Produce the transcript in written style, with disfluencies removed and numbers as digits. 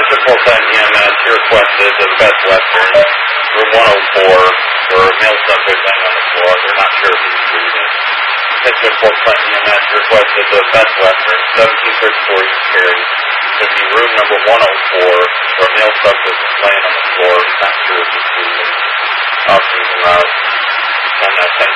Pittsburgh Fort Clinton EMS, you requested the Best Western, room 104, for a male subject laying on the floor. They're not sure if he's breathing. Pittsburgh Fort Clinton EMS requested the Best Western, 1734 East Perry. Should be room number 104, for a male subject laying on the floor. Not sure if he's breathing. Officers en route. 10-10